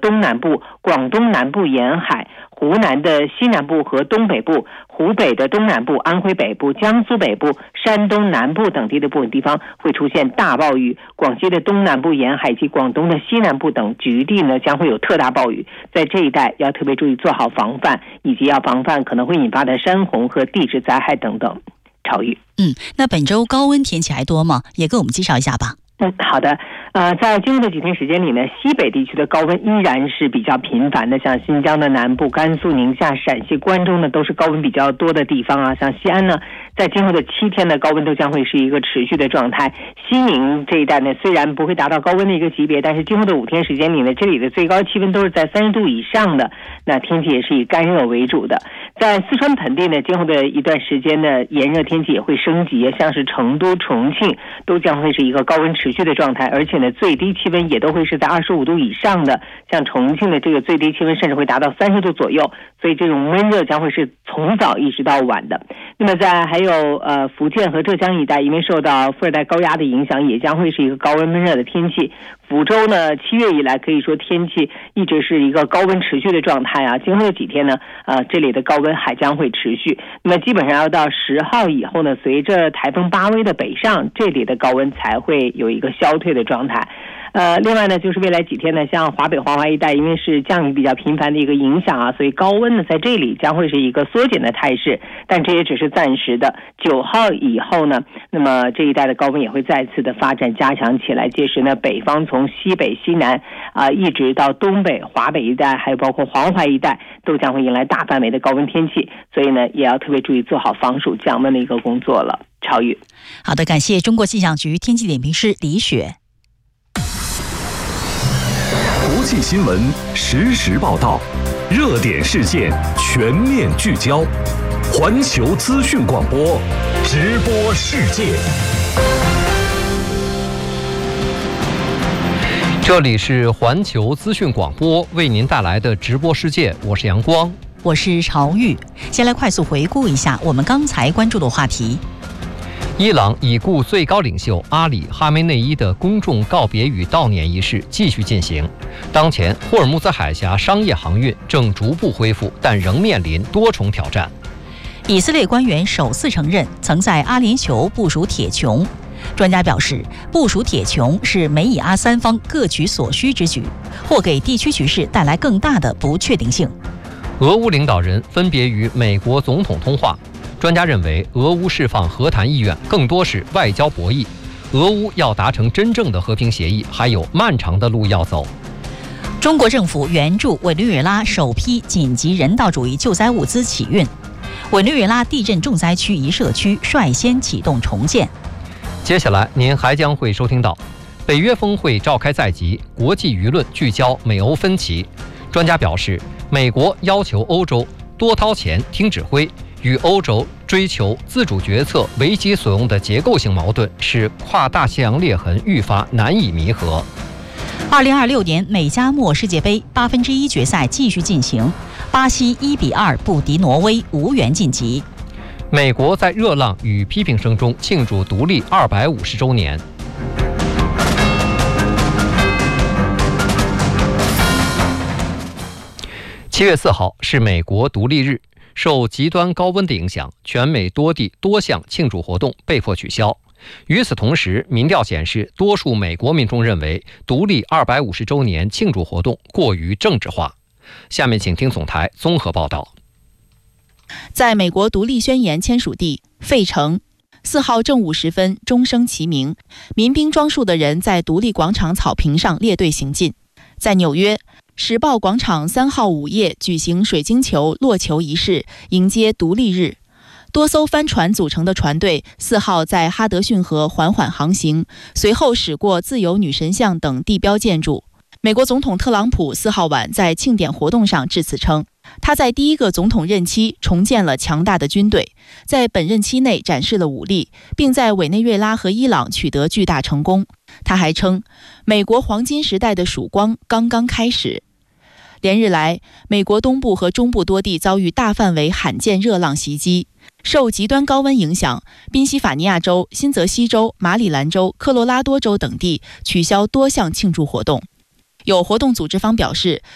东南部、广东南部沿海、湖南的西南部和东北部、湖北的东南部、安徽北部、江苏北部、山东南部等地的部分地方会出现大暴雨，广西的东南部沿海及广东的西南部等局地呢将会有特大暴雨，在这一带要特别注意做好防范，以及要防范可能会引发的山洪和地质灾害等等。超宇， 那本周高温天气还多吗？也给我们介绍一下吧。 好的，在今后的几天时间里呢，西北地区的高温依然是比较频繁的，像新疆的南部、甘肃、宁夏、陕西、关中呢，都是高温比较多的地方啊。像西安呢，在今后的7天的高温都将会是一个持续的状态。西宁这一带呢，虽然不会达到高温的一个级别，但是今后的5天时间里呢，这里的最高气温都是在30度以上的，那天气也是以干热为主的。在四川盆地呢，今后的一段时间呢，炎热天气也会升级，像是成都、重庆都将会是一个高温持续的状态，而且呢，最低气温也都会是在25度以上的，像重庆的这个最低气温甚至会达到30度左右，所以这种闷热将会是从早一直到晚的。那么还有福建和浙江一带，因为受到副热带高压的影响，也将会是一个高温闷热的天气。福州呢，7月以来可以说天气一直是一个高温持续的状态啊。今后的几天呢，这里的高温还将会持续。那么基本上要到10号以后呢，随着台风巴威的北上，这里的高温才会有一个消退的状态。另外呢，就是未来几天呢，像华北、黄淮一带，因为是降雨比较频繁的一个影响啊，所以高温呢在这里将会是一个缩减的态势，但这也只是暂时的。9号以后呢，那么这一带的高温也会再次的发展加强起来。届时呢，北方从西北、西南一直到东北、华北一带，还有包括黄淮一带，都将会迎来大范围的高温天气，所以呢，也要特别注意做好防暑降温的一个工作了。超宇， 好的，感谢中国气象局天气点评师李雪。 国际新闻实时报道，热点事件全面聚焦，环球资讯广播，直播世界。 这里是环球资讯广播为您带来的直播世界，我是阳光， 我是朝玉。先来快速回顾一下我们刚才关注的话题。 伊朗已故最高领袖阿里·哈梅内伊的公众告别与悼念仪式继续进行。当前，霍尔木兹海峡商业航运正逐步恢复，但仍面临多重挑战。 以色列官员首次承认曾在阿联酋部署铁穹。专家表示，部署铁穹是美以阿三方各取所需之举，或给地区局势带来更大的不确定性。 俄乌领导人分别与美国总统通话。专家认为，俄乌释放和谈意愿更多是外交博弈，俄乌要达成真正的和平协议，还有漫长的路要走。 中国政府援助委内瑞拉首批紧急人道主义救灾物资起运，委内瑞拉地震重灾区一社区率先启动重建。 接下来您还将会收听到，北约峰会召开在即，国际舆论聚焦美欧分歧。专家表示，美国要求欧洲多掏钱听指挥，与欧洲追求自主决策为己所用的结构性矛盾，使跨大西洋裂痕愈发难以弥合。 2026年美加墨世界杯1/8决赛继续进行，巴西1-2不敌挪威，无缘晋级。 美国在热浪与批评声中庆祝独立250周年。7月4号是美国独立日。受极端高温的影响，全美多地多项庆祝活动被迫取消。与此同时，民调显示，多数美国民众认为独立250周年庆祝活动过于政治化。下面请听总台综合报道。 在美国独立宣言签署地费城，4号正午时分，钟声齐鸣，民兵装束的人在独立广场草坪上列队行进。在纽约，时报广场3号午夜举行水晶球落球仪式，迎接独立日。多艘帆船组成的船队4号在哈德逊河缓缓航行，随后驶过自由女神像等地标建筑。美国总统特朗普4号晚在庆典活动上致辞称，他在第一个总统任期重建了强大的军队，在本任期内展示了武力，并在委内瑞拉和伊朗取得巨大成功。他还称，美国黄金时代的曙光刚刚开始。连日来，美国东部和中部多地遭遇大范围罕见热浪袭击。受极端高温影响，宾夕法尼亚州、新泽西州、马里兰州、科罗拉多州等地取消多项庆祝活动。有活动组织方表示，